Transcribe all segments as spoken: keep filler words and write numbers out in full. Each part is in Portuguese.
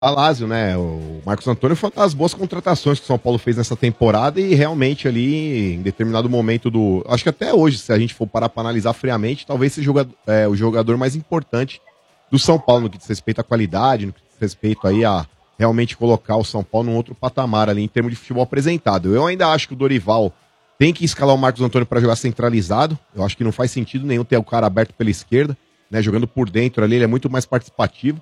Palácio, né? O Marcos Antônio foi uma das boas contratações que o São Paulo fez nessa temporada e realmente ali, em determinado momento do... Acho que até hoje, se a gente for parar para analisar friamente, talvez seja o jogador, é, o jogador mais importante do São Paulo, no que diz respeito à qualidade, no que diz respeito aí a realmente colocar o São Paulo num outro patamar ali, em termos de futebol apresentado. Eu ainda acho que o Dorival tem que escalar o Marcos Antônio para jogar centralizado. Eu acho que não faz sentido nenhum ter o cara aberto pela esquerda, né? Jogando por dentro ali, ele é muito mais participativo.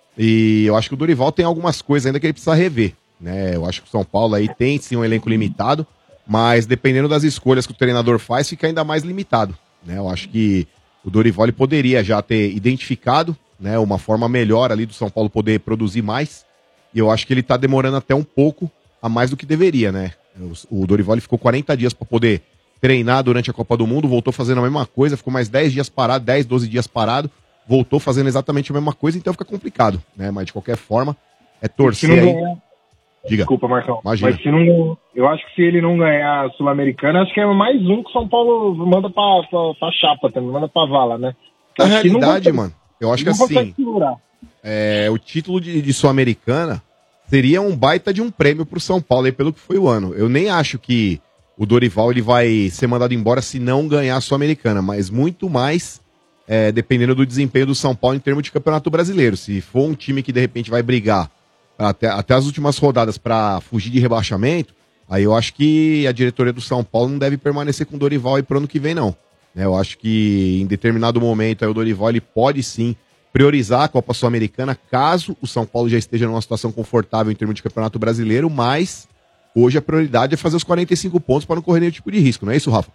E eu acho que o Dorival tem algumas coisas ainda que ele precisa rever, né? Eu acho que o São Paulo aí tem sim um elenco limitado, mas dependendo das escolhas que o treinador faz, fica ainda mais limitado, né? Eu acho que o Dorival ele poderia já ter identificado, né, uma forma melhor ali do São Paulo poder produzir mais, e eu acho que ele tá demorando até um pouco a mais do que deveria, né? O Dorival ele ficou quarenta dias para poder treinar durante a Copa do Mundo, voltou fazendo a mesma coisa, ficou mais dez dias parado, dez, doze dias parado, voltou fazendo exatamente a mesma coisa, então fica complicado, né? Mas de qualquer forma, é torcer aí. Ganhar... Diga. Desculpa, Marcão. Imagina. Mas se não... eu acho que se ele não ganhar a Sul-Americana, acho que é mais um que o São Paulo manda pra, pra, pra chapa também, manda pra vala, né? Na Acho realidade, não... mano, eu acho que assim, é, o título de, de Sul-Americana seria um baita de um prêmio pro São Paulo aí pelo que foi o ano. Eu nem acho que o Dorival ele vai ser mandado embora se não ganhar a Sul-Americana, mas muito mais É, dependendo do desempenho do São Paulo em termos de Campeonato Brasileiro. Se for um time que de repente vai brigar até, até as últimas rodadas para fugir de rebaixamento, aí eu acho que a diretoria do São Paulo não deve permanecer com o Dorival aí pro ano que vem, não. Né, eu acho que em determinado momento aí o Dorival ele pode sim priorizar a Copa Sul-Americana, caso o São Paulo já esteja numa situação confortável em termos de Campeonato Brasileiro, mas hoje a prioridade é fazer os quarenta e cinco pontos para não correr nenhum tipo de risco, não é isso, Rafa?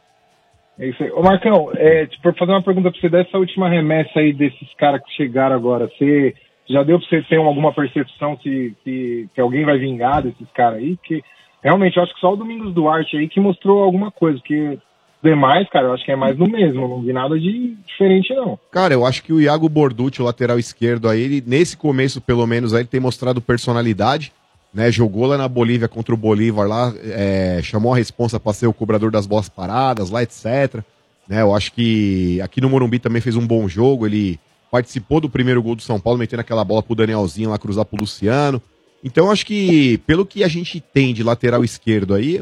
É isso aí. Ô Marcão, é, tipo, fazer uma pergunta pra você dessa última remessa aí desses caras que chegaram agora, você já deu pra você ter alguma percepção se, se, se alguém vai vingar desses caras aí? Que realmente eu acho que só o Domingos Duarte aí que mostrou alguma coisa, porque demais, cara, eu acho que é mais do mesmo, não vi nada de diferente não. Cara, eu acho que o Iago Borducci, o lateral esquerdo aí, ele, nesse começo pelo menos aí, ele tem mostrado personalidade, né, jogou lá na Bolívia contra o Bolívar lá, é, chamou a responsa para ser o cobrador das bolas paradas lá, etcétera. Né, eu acho que aqui no Morumbi também fez um bom jogo, ele participou do primeiro gol do São Paulo, metendo aquela bola pro Danielzinho lá cruzar pro Luciano. Então eu acho que, pelo que a gente tem de lateral esquerdo aí, o,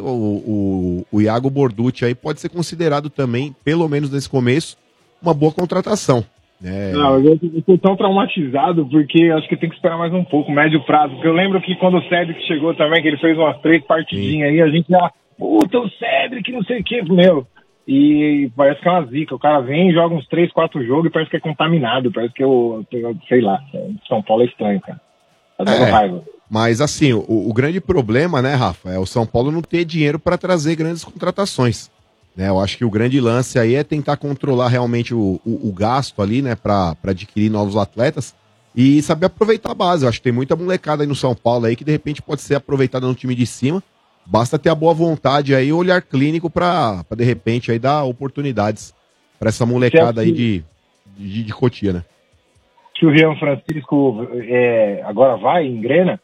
o, o Iago Borducci aí pode ser considerado também, pelo menos nesse começo, uma boa contratação. É... Não, eu tô tão traumatizado porque acho que tem que esperar mais um pouco, médio prazo. Porque eu lembro que quando o Cedric chegou também, que ele fez umas três partidinhas aí, a gente já, puta, o Cedric, não sei o que, meu. E parece que é uma zica. O cara vem, joga uns três, quatro jogos e parece que é contaminado. Parece que eu, eu sei lá, São Paulo é estranho, cara. Tá dando é, raiva. Mas assim, o, o grande problema, né, Rafa, é o São Paulo não ter dinheiro para trazer grandes contratações. Né, eu acho que o grande lance aí é tentar controlar realmente o, o, o gasto ali, né, para adquirir novos atletas e saber aproveitar a base. Eu acho que tem muita molecada aí no São Paulo aí que de repente pode ser aproveitada no time de cima. Basta ter a boa vontade aí, o olhar clínico para de repente aí dar oportunidades para essa molecada aí de, de, de Cotia, né? Que o Rian Francisco é, agora vai, engrena?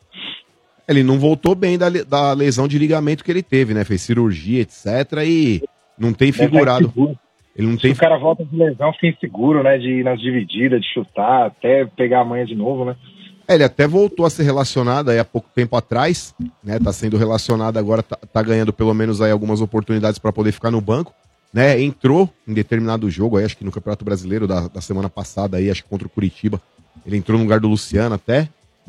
Ele não voltou bem da, da lesão de ligamento que ele teve, né? Fez cirurgia, etcétera. E não tem figurado. Ele não tem... Se o cara volta de lesão, fica inseguro, né? De ir nas divididas, de chutar, até pegar a manha de novo, né? É, ele até voltou a ser relacionado aí há pouco tempo atrás, né? Tá sendo relacionado agora, tá, tá ganhando pelo menos aí algumas oportunidades para poder ficar no banco, né? Entrou em determinado jogo aí, acho que no Campeonato Brasileiro da, da semana passada aí, acho que contra o Curitiba. Ele entrou no lugar do Luciano até,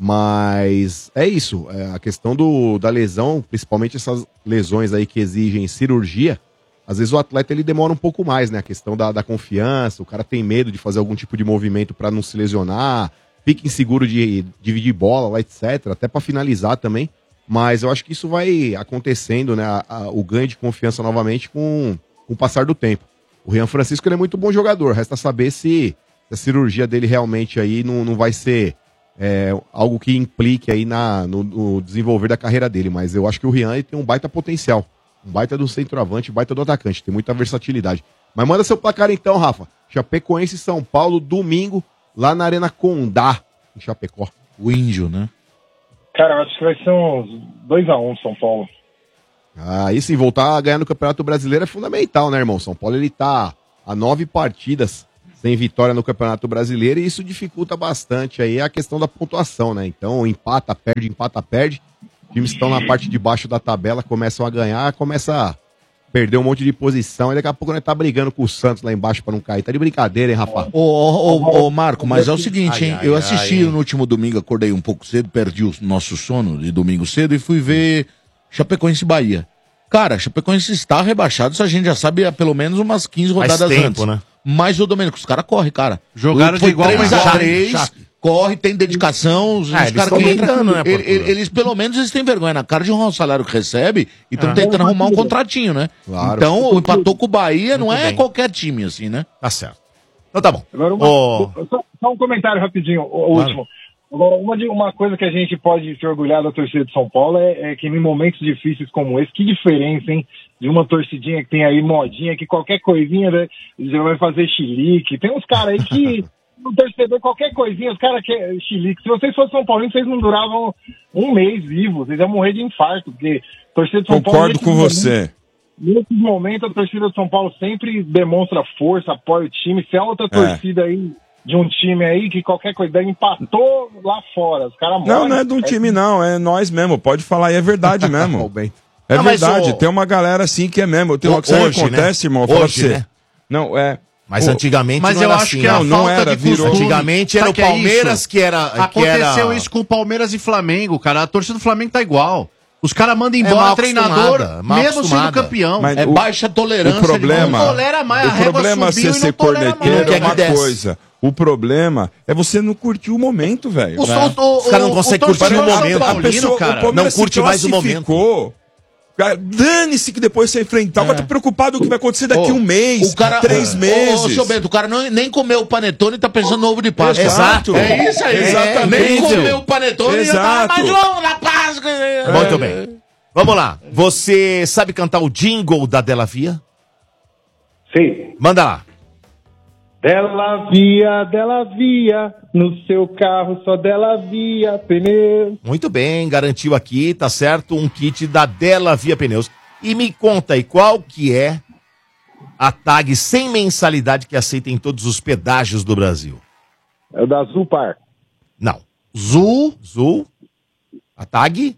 mas é isso. É a questão do, da lesão, principalmente essas lesões aí que exigem cirurgia, às vezes o atleta ele demora um pouco mais, né? A questão da, da confiança, o cara tem medo de fazer algum tipo de movimento para não se lesionar, fica inseguro de dividir bola lá, etcétera. Até para finalizar também. Mas eu acho que isso vai acontecendo, né? A, a, o ganho de confiança novamente com, com o passar do tempo. O Rian Francisco ele é muito bom jogador. Resta saber se a cirurgia dele realmente aí não, não vai ser é, algo que implique aí na, no, no desenvolver da carreira dele. Mas eu acho que o Rian ele tem um baita potencial. Um baita do centroavante, um baita do atacante. Tem muita versatilidade. Mas manda seu placar então, Rafa. Chapecoense e São Paulo, domingo, lá na Arena Condá, em Chapecó. O Índio, né? Cara, eu acho que vai ser uns dois a um São Paulo. Ah, e sim, voltar a ganhar no Campeonato Brasileiro é fundamental, né, irmão? São Paulo, ele tá a nove partidas sem vitória no Campeonato Brasileiro, e isso dificulta bastante aí a questão da pontuação, né? Então, empata, perde, empata, perde. Times que estão na parte de baixo da tabela começam a ganhar, começa a perder um monte de posição, e daqui a pouco nós tá brigando com o Santos lá embaixo pra não cair. Tá de brincadeira, hein, rapaz? Ô, ô, ô, ô, Marco, mas é o seguinte, Ai, hein? ai, Eu assisti ai, no último domingo, acordei um pouco cedo, perdi o nosso sono de domingo cedo e fui ver Chapecoense e Bahia. Cara, Chapecoense está rebaixado, isso a gente já sabe há pelo menos umas quinze Faz rodadas tempo, antes. né? Mas o Domênico, os caras correm, cara. Jogaram Foi de igual três pra a igual. três, Chape. corre, tem dedicação. Os, Ah, os eles caras estão que tentando, né, ele- Portugal? ele- Eles, pelo menos, eles têm vergonha na cara de honrar o salário que recebe e estão Ah. tentando arrumar um contratinho, né? Claro. Então, empatou com o Bahia, não Muito é bem. qualquer time, assim, né? Tá certo. Então tá bom. Agora, uma, Ô, só, só um comentário rapidinho, o, o último. Agora, uma, de- uma coisa que a gente pode se orgulhar da torcida de São Paulo é, é que em momentos difíceis como esse, que diferença, hein? De uma torcidinha que tem aí modinha, que qualquer coisinha né, já vai fazer chilique. Tem uns caras aí que, no torcedor, qualquer coisinha, os caras querem chilique. Se vocês fossem São Paulinos, vocês não duravam um mês vivos, vocês iam morrer de infarto, porque a torcida de São Paulo... Concordo nesses com momentos- você. Nesse momento, a torcida de São Paulo sempre demonstra força, apoia o time. Se é outra torcida aí, de um time aí, que qualquer coisa empatou lá fora, os caras Não, não é de um time, não. É nós mesmo. Pode falar, e é verdade mesmo. Bem. É Não, mas verdade. o- Tem uma galera assim que é mesmo. Tem O- uma coisa que hoje, acontece, né? irmão. Eu falo pra Hoje, você. né? Não, é. Mas Pô, antigamente Mas não eu era acho assim, que é né? a Não, não falta era, de virou. costume. Antigamente era Sabe o que é Palmeiras isso? que era... Que Aconteceu era... isso com o Palmeiras e Flamengo, cara. A torcida do Flamengo tá igual. Os caras mandam É embora mal o treinador, acostumada, mal mesmo sendo acostumada. campeão. Mas É o- baixa tolerância. O problema, Não tolera mais, a o régua problema subiu você e ser não tolera mais. corneteiro Não é quer uma que desce. coisa. O problema é você não curtir o momento, velho. O, Né? o, o, Os caras não o- conseguem o curtir torcedor o São momento. Paulino, A pessoa, cara. o Palmeiras Não curte se mais o classificou. Cara, dane-se que depois você enfrentar, vai estar preocupado com o que vai acontecer daqui Ô, um mês, o cara, três Ô, meses. Ô, seu Bento, o cara não, nem comeu o panetone e tá pensando no ovo de Páscoa. Exato. É isso aí. Exatamente. Nem comeu o panetone e já tá Exato. mais longo na Páscoa. Muito bem. Vamos lá. Você sabe cantar o jingle da Della Via? Sei. Manda lá. Dela via, dela via, no seu carro só dela via pneu. Muito bem, garantiu aqui, tá certo, um kit da Della Via Pneus. E me conta aí, qual que é a tag sem mensalidade que aceita em todos os pedágios do Brasil? É o da Zupar. Não. Zul, Zul, a tag?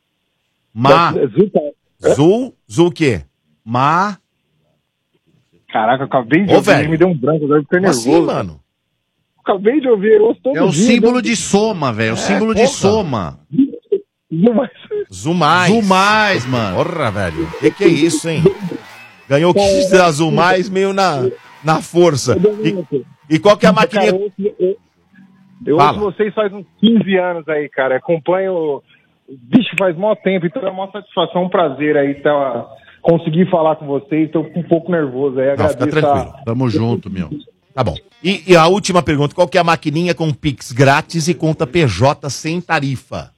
Ma, Zupar. Zul, Zul o quê? ma, Caraca, eu acabei de Ô, ouvir, velho. me deu um branco, agora eu fiquei Como nervoso. assim, mano? Acabei de ouvir, eu ouço todo é o dia, símbolo né? de soma, velho. O símbolo de porra. soma. Mas- Zul mais. Zul mais, mano. Porra, velho. Que que é isso, hein? Ganhou o kit da Zul mais meio na, na força. E, e qual que é a Cara, maquininha? eu ouço, eu, eu Fala. ouço vocês faz uns quinze anos aí, cara. Acompanho. Bicho, faz mó tempo, então é uma satisfação, um prazer aí tá, conseguir falar com vocês. Tô um pouco nervoso aí, Não, fica agradeço. tranquilo. a- Tamo junto, meu. Tá bom. E, e a última pergunta, qual que é a maquininha com Pix grátis e conta P J sem tarifa?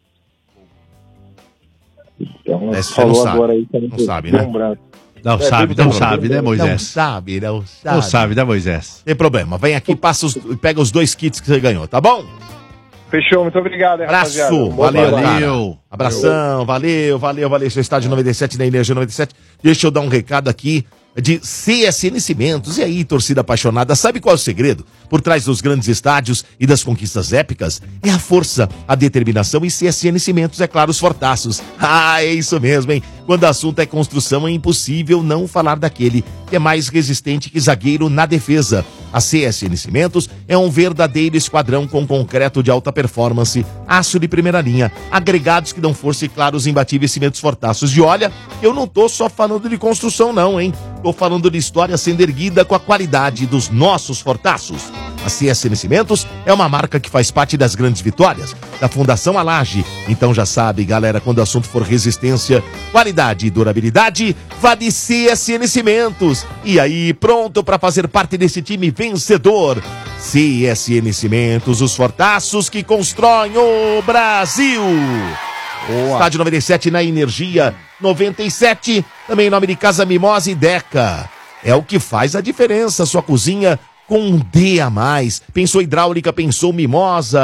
Então, Essa você falou não sabe. agora aí, também, Não sabe, né? deu um branco. Não É, sabe, tudo não bem. sabe, né, Não Moisés? sabe, não sabe. Não sabe, né, Moisés? Tem problema. Vem aqui, passa os, pega os dois kits que você ganhou, tá bom? Fechou, muito obrigado, hein, Abraço, rapaziada. Boa valeu, tarde. cara. Valeu. Abração, valeu, valeu, valeu. Seu estádio noventa e sete na Energia noventa e sete. Deixa eu dar um recado aqui de C S N Cimentos. E aí, torcida apaixonada, sabe qual é o segredo? Por trás dos grandes estádios e das conquistas épicas é a força, a determinação e C S N Cimentos, é claro, os fortaços. Ah, é isso mesmo, hein? Quando o assunto é construção, é impossível não falar daquele que é mais resistente que zagueiro na defesa. A C S N Cimentos é um verdadeiro esquadrão com concreto de alta performance, aço de primeira linha, agregados que dão força e, claro, os imbatíveis cimentos fortaços. E olha, eu não tô só falando de construção não, hein? Tô falando de história sendo erguida com a qualidade dos nossos fortaços. A C S N Cimentos é uma marca que faz parte das grandes vitórias da Fundação Alage. Então já sabe, galera, quando o assunto for resistência, qualidade e durabilidade, vá de C S N Cimentos. E aí, pronto para fazer parte desse time vencedor. C S N Cimentos, os fortaços que constroem o Brasil. Estádio noventa e sete na Energia noventa e sete, também em nome de Casa Mimosa e Deca. É o que faz a diferença, sua cozinha com um D a mais. Pensou hidráulica, pensou Mimosa. E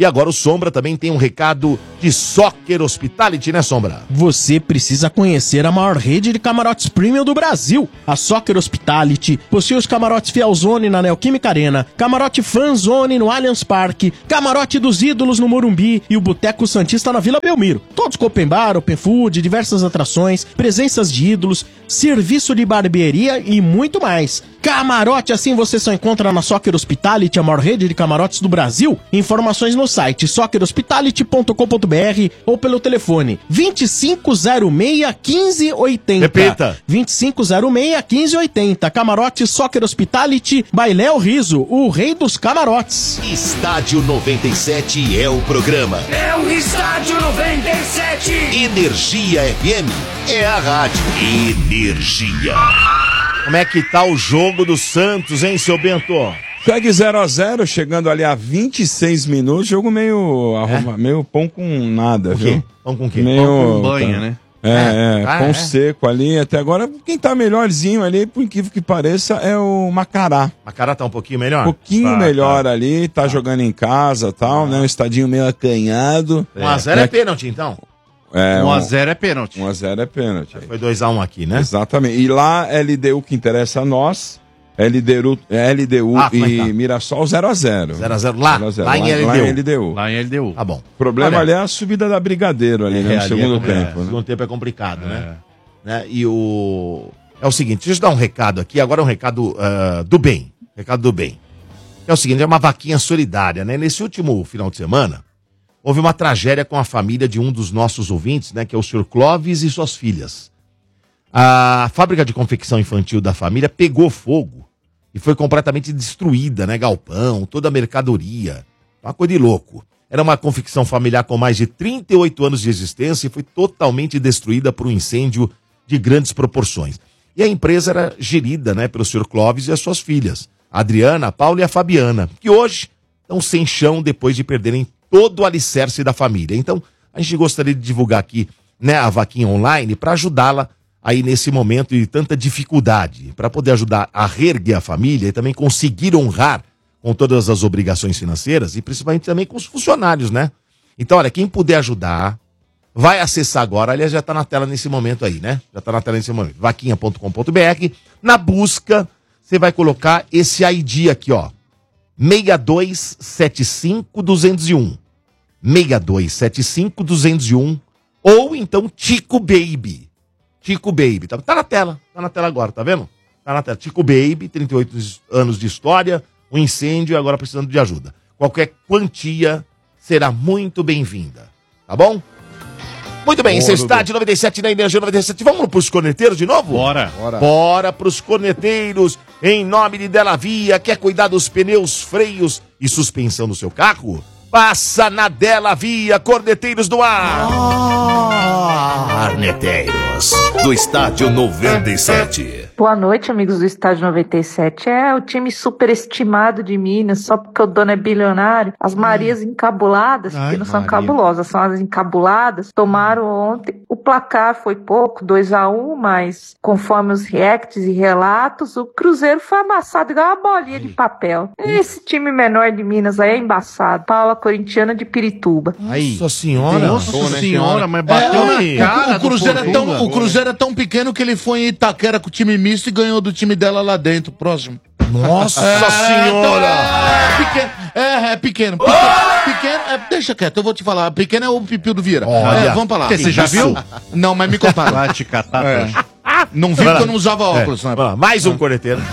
E agora o Sombra também tem um recado de Soccer Hospitality, né, Sombra? Você precisa conhecer a maior rede de camarotes premium do Brasil. A Soccer Hospitality possui os camarotes Fielzone na Neoquímica Arena, camarote Fanzone no Allianz Parque, camarote dos Ídolos no Morumbi e o Boteco Santista na Vila Belmiro. Todos com open bar, open food, diversas atrações, presenças de ídolos, serviço de barbearia e muito mais. Camarote assim você só encontra na Soccer Hospitality, a maior rede de camarotes do Brasil. Informações no site soccer hospitality ponto com ponto b r ou pelo telefone vinte e cinco zero seis, quinze oitenta. Repita. vinte e cinco zero seis, quinze oitenta. Camarote Soccer Hospitality, Bailéu Riso, o rei dos camarotes. Estádio noventa e sete é o programa. É o Estádio noventa e sete. Energia F M é a rádio. Energia. Como é que tá o jogo do Santos, hein, seu Bento? Segue zero a zero, chegando ali a vinte e seis minutos. Jogo meio, arruma, meio pão com nada, O quê? viu? Pão com o quê? Meio, Pão com banha, tá- né? É, é, Ah, pão é? seco ali. Até agora, quem tá melhorzinho ali, por incrível que pareça, é o Macará. Macará tá um pouquinho melhor? Um pouquinho Tá, melhor tá. ali, tá, jogando em casa e tal, né? Um estadinho meio acanhado. um a zero é, É. pênalti, então? É, um a zero é pênalti. um a zero é pênalti. Foi dois a um aqui, né? Exatamente. E lá, L D U que interessa a nós, L D U, L D U Ah, como é que e tá? Mirassol zero a zero. zero a zero lá, zero a zero. lá em L D U. Lá em L D U. Lá em L D U. Tá bom. O problema Olha, ali é a subida da Brigadeiro ali, né, É, no ali segundo é, tempo. É, né? segundo tempo é complicado, né? né? E o... É o seguinte, deixa eu dar um recado aqui, agora um recado ah, do bem. Recado do bem. É o seguinte, é uma vaquinha solidária, né? Nesse último final de semana, houve uma tragédia com a família de um dos nossos ouvintes, né? Que é o senhor Clóvis e suas filhas. A fábrica de confecção infantil da família pegou fogo e foi completamente destruída, né? Galpão, toda a mercadoria. Uma coisa de louco. Era uma confecção familiar com mais de trinta e oito anos de existência e foi totalmente destruída por um incêndio de grandes proporções. E a empresa era gerida, né, pelo senhor Clóvis e as suas filhas, a Adriana, a Paula e a Fabiana, que hoje estão sem chão depois de perderem todo o alicerce da família. Então, a gente gostaria de divulgar aqui, né, a vaquinha online para ajudá-la aí nesse momento de tanta dificuldade, para poder ajudar a reerguer a família e também conseguir honrar com todas as obrigações financeiras e principalmente também com os funcionários, né? Então, olha, quem puder ajudar, vai acessar agora, aliás, já está na tela nesse momento aí, né? Já está na tela nesse momento, vaquinha ponto com ponto b r. Na busca, você vai colocar esse I D aqui, ó, seis dois sete cinco dois zero um. seis dois sete cinco dois zero um. Ou então Tico Baby. Tico Baby. Tá, tá na tela, tá na tela agora, tá vendo? Tá na tela. Tico Baby, trinta e oito anos de história, um incêndio e agora precisando de ajuda. Qualquer quantia será muito bem-vinda, tá bom? Muito bem, esse é o Estádio noventa e sete na Energia noventa e sete. Vamos pros corneteiros de novo? Bora. Bora. Bora pros corneteiros, em nome de Dela Via. Quer cuidar dos pneus, freios e suspensão do seu carro? Passa na Dela Via, corneteiros do ar. Corneteiros do Estádio noventa e sete. Boa noite, amigos do Estádio noventa e sete. É o time superestimado de Minas, só porque o dono é bilionário. As Marias encabuladas, Ai, que não são Maria. cabulosas, são as encabuladas, tomaram ontem. O placar foi pouco, dois a um, mas conforme os reacts e relatos, o Cruzeiro foi amassado igual uma bolinha de papel. Esse time menor de Minas aí é embaçado. Paula Corintiana de Pirituba. Aí. Nossa senhora. Nossa né, senhora, senhora? mas bateu É, na cara O, o, do Cruzeiro é tão, Portuga. o Cruzeiro é tão pequeno que ele foi em Itaquera com o time misto e ganhou do time dela lá dentro, próximo. Nossa É, senhora. É pequeno, é, é pequeno. Pequeno, pequeno é, deixa quieto, eu vou te falar. Pequeno é o Pipio do Vira. Olha. É, vamos pra lá. Que, você já viu? Não, mas me contaram. Vai te catar. É. trouxa. Não vi porque eu não usava óculos. né? Vamos lá, mais um corneteiro.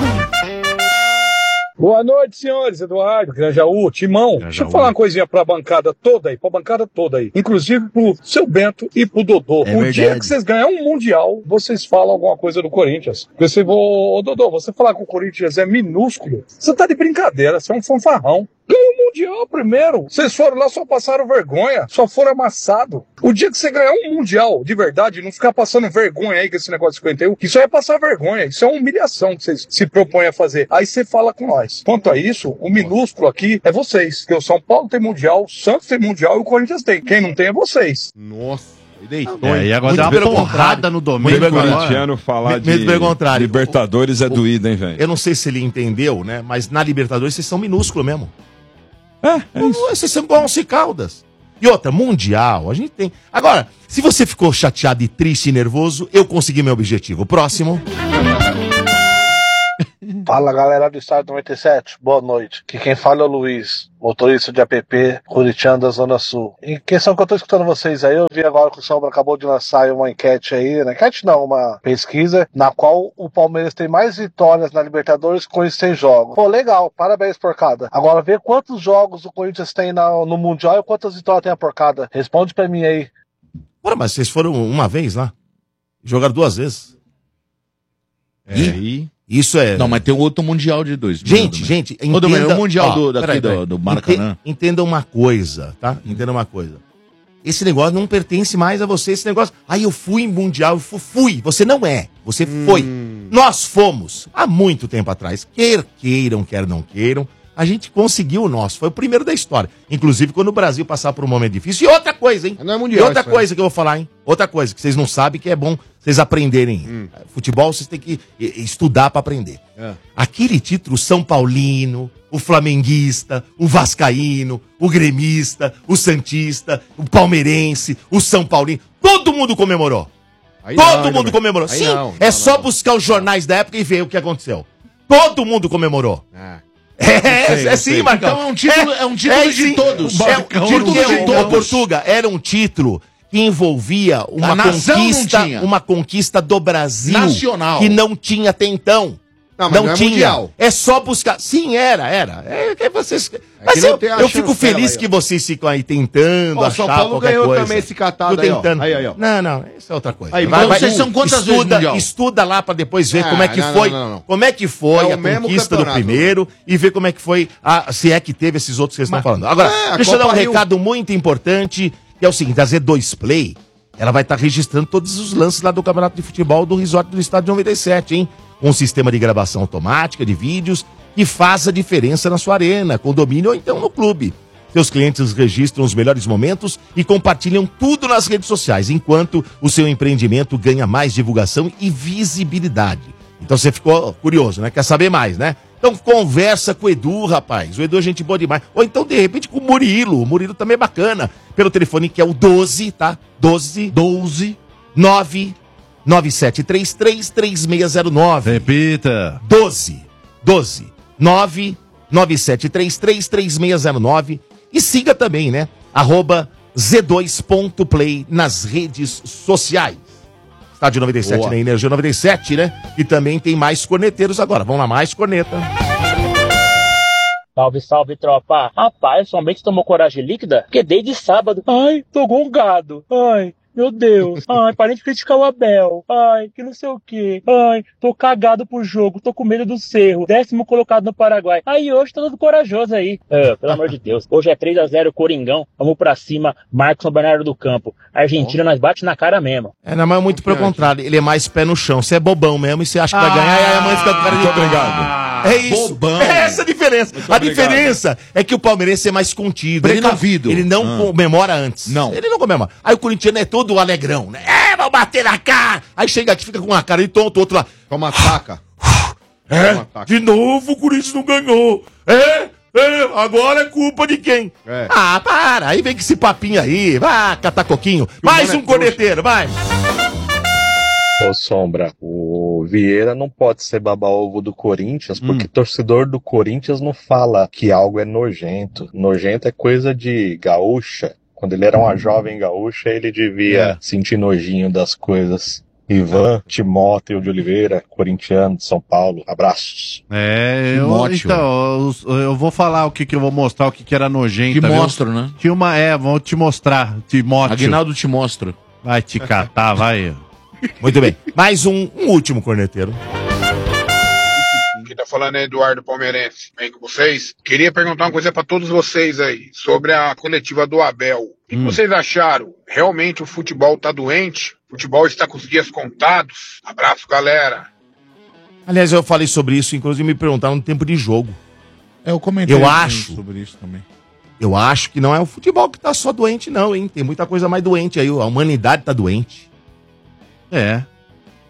Boa noite, senhores. Eduardo, Granjaú, Timão. Deixa eu falar uma coisinha pra bancada toda aí, pra bancada toda aí. Inclusive pro seu Bento e pro Dodô. É o verdade. dia que vocês ganharem um Mundial, vocês falam alguma coisa do Corinthians. Porque você, ô, ô Dodô, você falar que o Corinthians é minúsculo, você tá de brincadeira, você é um fanfarrão. Ganhou o Mundial primeiro. Vocês foram lá, só passaram vergonha, só foram amassados. O dia que você ganhar um Mundial, de verdade, não ficar passando vergonha aí com esse negócio de cinquenta e um, isso aí é passar vergonha, isso é uma humilhação que vocês se propõem a fazer. Aí você fala com nós. Quanto a isso, o minúsculo aqui é vocês. Porque o São Paulo tem Mundial, o Santos tem Mundial e o Corinthians tem. Quem não tem é vocês. Nossa, ele deitou. É, e agora Muito deu uma pelo porrada contrário. no O domingo. agora. corintiano falar Me- de mesmo pelo contrário. Libertadores é doído, hein, velho? Eu não sei se ele entendeu, né? Mas na Libertadores vocês são minúsculo mesmo. É, é isso. Vocês são igual Once Caldas. E outra, Mundial, a gente tem... Agora, se você ficou chateado e triste e nervoso, eu consegui meu objetivo. Próximo. Fala, galera do Estádio noventa e sete, boa noite. Aqui quem fala é o Luiz, motorista de app, Curitiano da Zona Sul. Em questão que eu tô escutando vocês aí, eu vi agora que o Sombra acabou de lançar uma enquete aí, né? Enquete não, uma pesquisa, na qual o Palmeiras tem mais vitórias na Libertadores com esses seis jogos. Pô, legal, parabéns, porcada. Agora vê quantos jogos o Corinthians tem na, no Mundial e quantas vitórias tem a porcada. Responde pra mim aí. Ora, mas vocês foram uma vez lá? Jogaram duas vezes. É, e... Isso é. Não, mas tem outro Mundial de dois. Gente, gente, entenda... o Mundial ó, do, daqui peraí, peraí. do, do Maracanã. Entenda uma coisa, tá? Entenda uma coisa. Esse negócio não pertence mais a você. Esse negócio. Aí eu fui em Mundial, eu fui. Você não é. Você hum. foi. Nós fomos há muito tempo atrás. Quer queiram, quer não queiram. A gente conseguiu o nosso. Foi o primeiro da história. Inclusive quando o Brasil passar por um momento difícil. E outra coisa, hein? Não é mundial, e outra isso, coisa né? que eu vou falar, hein? Outra coisa que vocês não sabem que é bom vocês aprenderem. Hum. Futebol vocês têm que estudar pra aprender. É. Aquele título São Paulino, o flamenguista, o vascaíno, o gremista, o santista, o palmeirense, o São Paulino. Todo mundo comemorou. Aí Todo não, mundo comemorou. Aí Sim, não, é não, só não. buscar os jornais da época e ver o que aconteceu. Todo mundo comemorou. É. É, sei, é sim, Marcão. Então é um título, é, é um título é, de sim. todos. É, um título de todos. O Portuga era um título que envolvia uma conquista, uma conquista do Brasil nacional que não tinha até então. Não, não, não é tinha. Mundial. É só buscar. Sim, era, era. É, é vocês. É mas eu, eu fico feliz aí, que vocês ficam aí tentando. O São Paulo ganhou coisa. também esse catado aí, tentando. aí, aí, ó. Não, não, isso é outra coisa. Aí, vai, vai, vocês são quantas estuda, vezes mundial? Estuda lá pra depois ver ah, como é que não, foi, não, não, não. como é que foi é a conquista do primeiro né? e ver como é que foi a, se é que teve esses outros que vocês estão falando. Agora, é, deixa eu dar um Rio... recado muito importante, que é o seguinte, a Z dois Play, ela vai estar tá registrando todos os lances lá do Campeonato de Futebol do Resort do Estádio noventa e sete, hein? Um sistema de gravação automática de vídeos que faz a diferença na sua arena, condomínio ou então no clube. Seus clientes registram os melhores momentos e compartilham tudo nas redes sociais, enquanto o seu empreendimento ganha mais divulgação e visibilidade. Então você ficou curioso, né? Quer saber mais, né? Então conversa com o Edu, rapaz. O Edu é gente boa demais. Ou então, de repente, com o Murilo. O Murilo também é bacana. Pelo telefone que é o doze, tá? doze, doze, nove... nove sete três três, três seis zero nove. Repita. doze, doze, nove nove sete três três, três seis zero nove. E siga também, né? Arroba Z dois ponto play nas redes sociais. Estádio noventa e sete Boa. Na Energia noventa e sete, né? E também tem mais corneteiros agora. Vamos lá, mais corneta. Salve, salve, tropa. Rapaz, somente tomou coragem líquida? Porque desde sábado, ai, tô gongado. Ai, meu Deus. Ai, parem de criticar o Abel. Ai, que não sei o quê. Ai, tô cagado pro jogo. Tô com medo do Cerro. Décimo colocado no Paraguai. Aí hoje tá todo corajoso aí. É, pelo amor de Deus. Hoje é três a zero Coringão. Vamos pra cima. Marcos Bernardo do Campo. A Argentina nós bate na cara mesmo. É, não, mas muito pelo contrário. Ele é mais pé no chão. Você é bobão mesmo e você acha que vai ganhar. E aí a mãe fica com cara de obrigado. É isso. Bobão. É essa a diferença. Muito a obrigado. Diferença é que o palmeirense é mais contido. Precavido. Ele não, ele não ah. comemora antes. Não. Ele não comemora. Aí o corintiano é todo alegrão, né? É, vou bater na cara. Aí chega aqui, fica com uma cara de tonto, o outro lá. Toma taca. É, Toma taca. De novo o Corinthians não ganhou. É, é, agora é culpa de quem? É. Ah, para. Aí vem com esse papinho aí. Vai catar coquinho. Mais um corneteiro, vai. Ô Sombra, o Vieira não pode ser baba-ovo do Corinthians, porque hum. torcedor do Corinthians não fala que algo é nojento. Nojento é coisa de gaúcha. Quando ele era uma jovem gaúcha, ele devia é. sentir nojinho das coisas. Ivan Timóteo de Oliveira, corintiano de São Paulo. Abraços. É, eu, então, eu, eu vou falar o que que eu vou mostrar, o que que era nojento. Te mostro, né? Tinha uma, é, vou te mostrar, Timóteo. Aguinaldo te mostro. Vai te catar, vai. Muito bem. Mais um, um último corneteiro. Quem tá falando é Eduardo Palmeirense. Bem com vocês? Queria perguntar uma coisa pra todos vocês aí, sobre a coletiva do Abel. O que hum. vocês acharam? Realmente o futebol tá doente? O futebol está com os dias contados? Abraço, galera. Aliás, eu falei sobre isso, inclusive me perguntaram no tempo de jogo. É, eu comentei eu acho, sobre isso também. Eu acho que não é o futebol que tá só doente, não, hein? Tem muita coisa mais doente aí. A humanidade tá doente. É.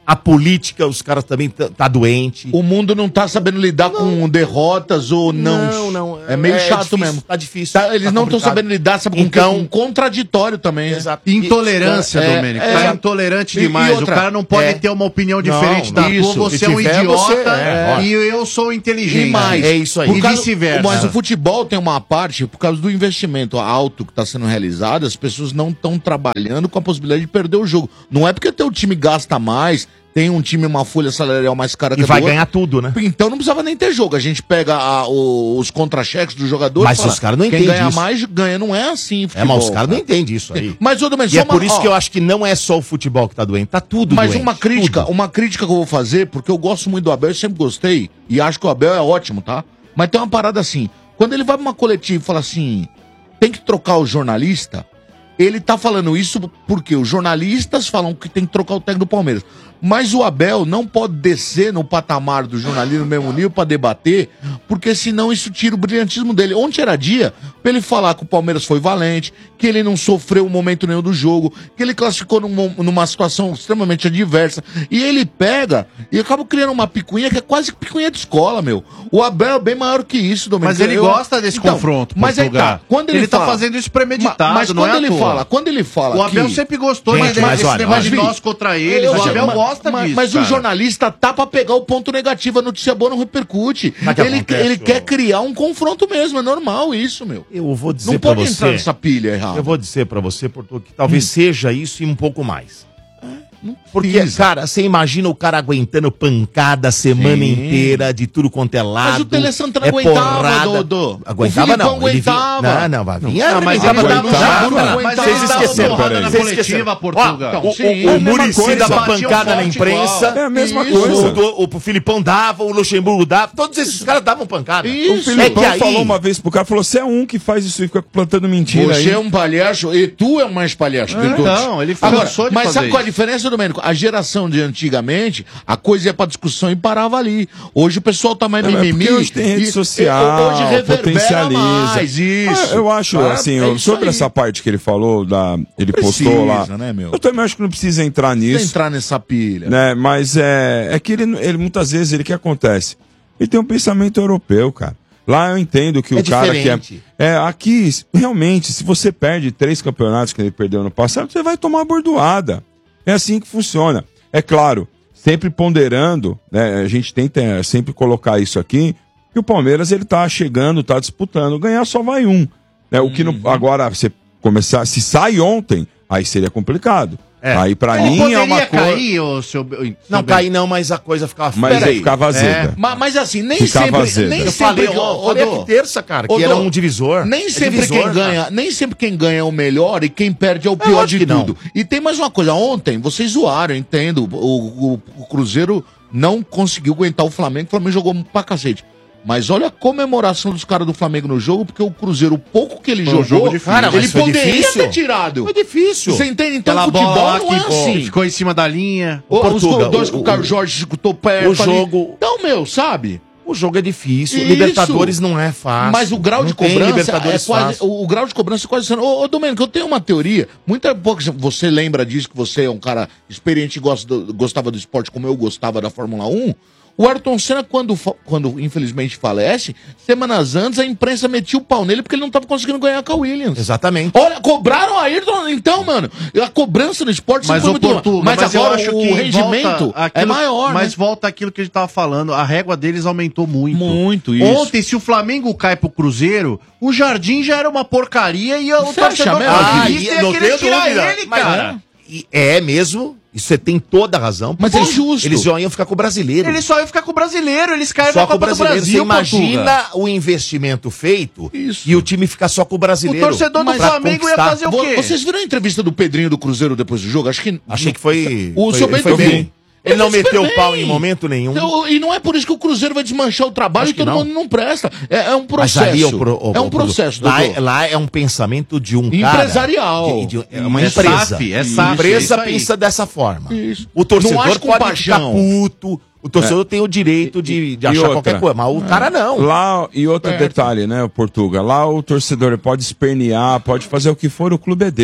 A política, os caras também tá, tá doente. O mundo não tá sabendo lidar não. com derrotas ou não. Não, não. É meio é chato difícil, mesmo. Tá difícil. Tá, eles tá não estão sabendo lidar, sabe, com então, um contraditório também. Exato. Intolerância, é, Domênico. É, é intolerante demais. E outra, o cara não pode é, ter uma opinião diferente não, da isso, tua. Você é um idiota você, é, e eu sou inteligente. E mais. É isso aí. E vice-versa. Mas o futebol tem uma parte, por causa do investimento alto que está sendo realizado, as pessoas não estão trabalhando com a possibilidade de perder o jogo. Não é porque teu time gasta mais, tem um time, uma folha salarial mais cara que e vai ganhar outro. Tudo, né? Então não precisava nem ter jogo. A gente pega a, o, os contra-cheques dos jogadores. Mas fala, os caras não entendem quem ganha isso. mais, ganha. Não é assim, futebol. É, mas os caras não entendem isso aí. Mas, ô, Domênico, e é por isso ó, que eu acho que não é só o futebol que tá doente, tá tudo mas doente. Mas uma crítica, tudo. uma crítica que eu vou fazer, porque eu gosto muito do Abel, eu sempre gostei, e acho que o Abel é ótimo, tá? Mas tem uma parada assim, quando ele vai pra uma coletiva e fala assim, tem que trocar o jornalista, ele tá falando isso porque os jornalistas falam que tem que trocar o técnico do Palmeiras. Mas o Abel não pode descer no patamar do jornalismo no mesmo nível pra debater, porque senão isso tira o brilhantismo dele. Ontem era dia pra ele falar que o Palmeiras foi valente, que ele não sofreu um momento nenhum do jogo, que ele classificou num, numa situação extremamente adversa. E ele pega e acaba criando uma picuinha que é quase picuinha de escola, meu. O Abel é bem maior que isso, Domênico. Mas ele eu... gosta desse então, confronto, mas aí tá, quando ele, ele fala... tá fazendo isso premeditado, mas, mas não quando é ele fala, quando ele fala o Abel que... sempre gostou Gente, de mas, esse olha, negócio de mas, nós contra eles. Eu, o Abel mas, gosta mas, disso, Mas cara. o jornalista tá pra pegar o ponto negativo, a notícia boa não repercute. Ele, acontece, ele quer criar um confronto mesmo, é normal isso, meu. Eu vou dizer não pra pode você, entrar nessa pilha errada. Eu vou dizer pra você, Porto, que talvez hum. seja isso e um pouco mais. Não Porque, precisa. cara, você imagina o cara aguentando pancada a semana Sim. inteira, de tudo quanto é lado. Mas o Tele Santana é aguentava, porrada. Dodô. Aguentava não. Ele aguentava. Vinha... Não, não, vai vir. Não, mas ele dava mas vocês esqueceram. Vocês esqueceram. Portugal. O, o, o Muricy dava pancada na imprensa. É a mesma coisa. O, o, o Filipão dava, o Luxemburgo dava. Todos esses caras davam pancada. Isso. O Filipão é aí... falou uma vez pro cara, falou, você é um que faz isso e fica plantando mentira Você aí. é um palhaço e tu é mais palhaço que todos. Não, ele falou de Mas sabe isso. qual a diferença, Domênico? A geração de antigamente, a coisa ia pra discussão e parava ali. Hoje o pessoal tá mais mimimi. Hoje tem rede social, hoje reverbera potencializa. mais isso. Ah, eu acho, ah, assim, é sobre aí. essa parte que ele falou, da, ele precisa, postou lá. Né, meu? Eu também acho que não precisa entrar nisso. Precisa entrar nessa pilha. Né? Mas é, é que ele, ele, muitas vezes, ele que acontece? Ele tem um pensamento europeu, cara. Lá eu entendo que é o cara diferente. que é... É, aqui, realmente, se você perde três campeonatos que ele perdeu no passado, você vai tomar bordoada. É assim que funciona. É claro, sempre ponderando, né, a gente tenta sempre colocar isso aqui, que o Palmeiras ele tá chegando, tá disputando, ganhar só vai um. Né, o que não, agora, você começar, se sai ontem, aí seria complicado. É. Aí pra Ele mim é uma coisa... cair, ô, seu... Não, seu cair não, mas a coisa ficava... Mas aí ficava azeda. É. Mas, mas assim, nem ficava sempre... Azeda. Nem eu sempre falei, eu, eu falei aqui terça, cara, que era um divisor. Nem é sempre divisor, quem ganha, nem sempre quem ganha é o melhor e quem perde é o Eu pior acho de que não. tudo. E tem mais uma coisa, ontem vocês zoaram, eu entendo, o, o, o Cruzeiro não conseguiu aguentar o Flamengo, o Flamengo jogou pra cacete. Mas olha a comemoração dos caras do Flamengo no jogo, porque o Cruzeiro, o pouco que ele Foi um jogou, jogo difícil. cara, ele Mas foi poderia difícil. ter tirado. Foi difícil. Você entende? Então Aquela futebol bola lá não que é assim. ficou em cima da linha. O, os Portuga, dois o- que o o- Carlos Jorge escutou perto. o jogo- ali. Então, meu, sabe? O jogo é difícil. Isso. Libertadores não é fácil. Mas o grau Não de tem cobrança é Libertadores quase. fácil. O, o grau de cobrança é quase sendo. Ô, ô Domênico, eu tenho uma teoria. Muita pouca. Você lembra disso, que você é um cara experiente e gosta do- gostava do esporte como eu gostava da Fórmula um. O Ayrton Senna, quando, fa- quando infelizmente falece, semanas antes a imprensa metia o pau nele porque ele não estava conseguindo ganhar com a Williams. Exatamente. Olha, cobraram a Ayrton, então, mano. A cobrança no esporte Mas, sempre o foi muito. Portuga, Mas, mas eu agora acho o que rendimento volta é aquilo- maior, Mas né? volta aquilo que a gente tava falando, a régua deles aumentou muito. Muito, isso. Ontem, se o Flamengo cai pro Cruzeiro, o Jardim já era uma porcaria e o Você torcedor acha mesmo? flamenguista Ah, ia não querer tenho tirar dúvida. ele, Mas- cara. E é mesmo, isso você tem toda a razão. Mas é eles, justo. Eles iam ficar com o brasileiro. Ele só ia ficar com o brasileiro, eles caem Só na com o Copa do brasileiro. Você Brasil, Portuga. imagina o investimento feito Isso. e o time ficar só com o brasileiro. O torcedor do Pra Flamengo ia conquistar. fazer o Vo- quê? Vocês viram a entrevista do Pedrinho do Cruzeiro depois do jogo? Acho que. Achei que foi. O foi, seu ele Bento foi bem. bem. Ele não fez meteu super o pau bem. em momento nenhum. Então, e não é por isso que o Cruzeiro vai desmanchar o trabalho Acho e que todo não. mundo não presta. É, é um Mas processo. ali é, o pro- o- é um o- processo, lá, doutor. é- lá é um pensamento de um cara. Empresarial. de- de- é uma É empresa. S A F, é A S A F, empresa isso aí. pensa dessa forma. Isso. O torcedor Não acho com pode paixão. ficar puto. O torcedor tem o direito de, de E achar outra? qualquer coisa, mas o cara não. Lá, e outro Certo. detalhe, né, o Portuga? Lá o torcedor pode espernear, pode fazer o que for, o clube é dele.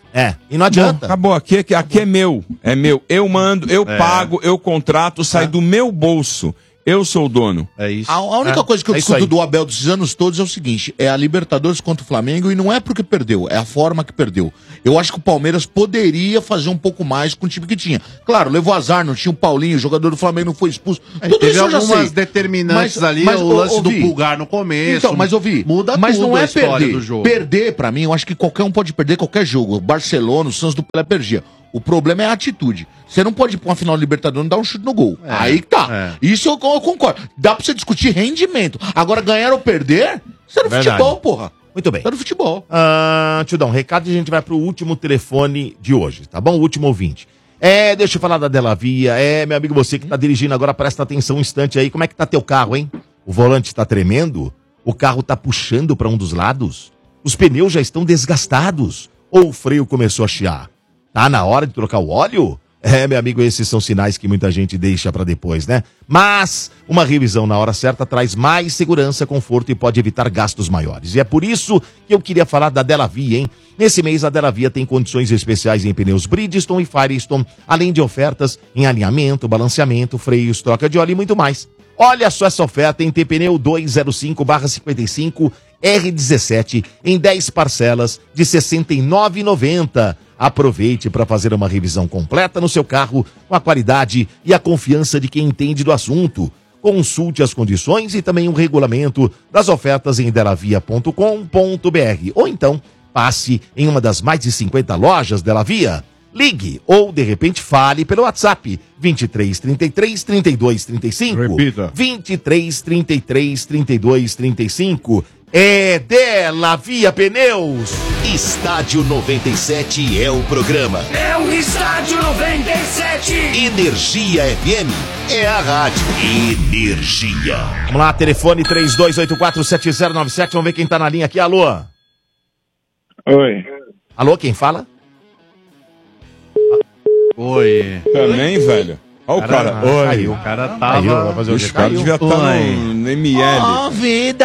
É, e não adianta. Não, acabou, aqui, aqui, aqui é meu, é meu. Eu mando, eu É. pago, eu contrato, sai do meu bolso. Eu sou o dono. É isso. A, a única É. coisa que eu É isso discuto aí. do Abel desses anos todos é o seguinte: é a Libertadores contra o Flamengo, e não é porque perdeu, é a forma que perdeu. Eu acho que o Palmeiras poderia fazer um pouco mais com o time que tinha. Claro, levou azar, não tinha o Paulinho, o jogador do Flamengo não foi expulso. É, Tudo teve isso eu já algumas sei. determinantes ali, o ô, lance ô, do Vi, pulgar no começo. Então, mas ouvi, muda mas tudo não a é história perder. do jogo. Perder, pra mim, eu acho que qualquer um pode perder qualquer jogo. O Barcelona, o Santos do Pelé perdia. O problema é a atitude. Você não pode ir pra uma final do Libertadores e dar um chute no gol. É, Aí que tá. Isso eu, eu concordo. Dá pra você discutir rendimento. Agora, ganhar ou perder, isso é no Verdade. futebol, porra. Muito bem. Tá no futebol. Ah, deixa eu dar um recado e a gente vai pro último telefone de hoje, tá bom? O último ouvinte. É, deixa eu falar da Della Via. É, meu amigo, você que tá dirigindo agora, presta atenção um instante aí. Como é que tá teu carro, hein? O volante tá tremendo? O carro tá puxando pra um dos lados? Os pneus já estão desgastados? Ou o freio começou a chiar? Tá na hora de trocar o óleo? É, meu amigo, esses são sinais que muita gente deixa pra depois, né? Mas uma revisão na hora certa traz mais segurança, conforto e pode evitar gastos maiores. E é por isso que eu queria falar da Della Via, hein? Nesse mês a Della Via tem condições especiais em pneus Bridgestone e Firestone, além de ofertas em alinhamento, balanceamento, freios, troca de óleo e muito mais. Olha só essa oferta em T pneu duzentos e cinco barra cinquenta e cinco R dezessete em dez parcelas de sessenta e nove reais e noventa centavos. Aproveite para fazer uma revisão completa no seu carro com a qualidade e a confiança de quem entende do assunto. Consulte as condições e também o regulamento das ofertas em delavia ponto com ponto br ou então passe em uma das mais de cinquenta lojas Della Via. Ligue ou, de repente, fale pelo WhatsApp vinte e três, trinta e três, trinta e dois, trinta e cinco. Repita. vinte e três, trinta e três, trinta e dois, trinta e cinco. É Della Via Pneus. Estádio noventa e sete é o programa. É o Estádio noventa e sete. Energia F M é a rádio. Energia. Vamos lá, telefone três dois oito quatro, sete zero nove sete. Vamos ver quem tá na linha aqui. Alô? Oi. Alô, quem fala? Oi. Também, velho. Olha o cara. Ah, Oi. caiu. O cara tava... Caiu, vai fazer o Esse quê? cara Caiu. devia estar Oi. no, no M L. Oh, vida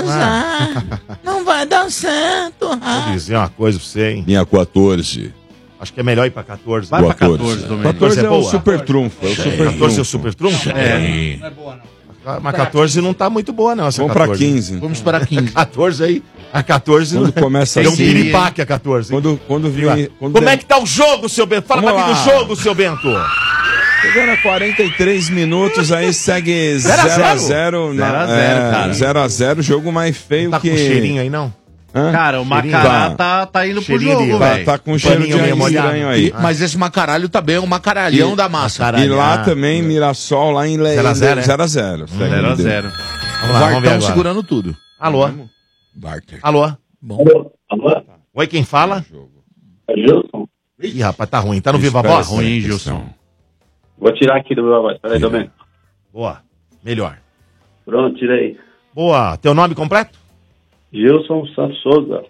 rosa, não vai dar certo. Vou dizer uma coisa pra você, hein? Minha quatorze. Acho que é melhor ir pra quatorze. Vai pra quatorze, Domênico. quatorze é, é o boa. super trunfo. É o super quatorze é o trunfo. super trunfo? É. Mas quatorze não tá muito boa, não. Essa Vamos pra quatorze. quinze. Vamos para quinze. quatorze aí. A quatorze Quando começa é um assim. piripaque a quatorze. hein? Quando, quando vir. Quando Como é que tá o jogo, seu Bento? Fala Vamos pra mim do lá. jogo, seu Bento. Chegando a quarenta e três minutos, aí segue Zero a zero a zero? zero. Zero a zero, cara. zero a zero, jogo mais feio Tá que. com cheirinho aí, não? Hã? Cara, o Cheirinho. Macará Tá. tá, tá indo pro Cheirinho de- jogo, Tá, velho. tá com cheiro de paninho meio molhado. estranho aí. Mas esse macaralho também é um macaralhão E- da massa. Macaralho. E lá Ah. também, Mirassol, lá em Le... zero a zero, é? zero a zero. Segue zero a no dedo. zero. Vamos O lá, vamos ver Vartão agora. segurando tudo. Alô? Barter. Alô? Bom. Oi, quem fala? É Gilson? Ih, rapaz, tá ruim. Tá no Isso, Viva pera Voz? aí, ruim, atenção. Gilson. Vou tirar aqui do meu voz. Peraí, Domênico. Boa. Melhor. Pronto, tirei. Boa. Teu nome completo? Gilson Santos Souza,